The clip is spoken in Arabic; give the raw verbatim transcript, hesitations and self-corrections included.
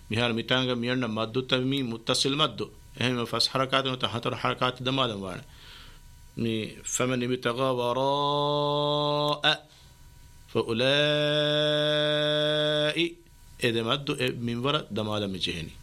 مهار ميتانغ ميرنا مدو تمي متصل مدو هم فاس حركات وتحتر حركات دمادا وانا مي فمن ابتغى وراء فأولئك إذا مدو من وراء دمادا مجهني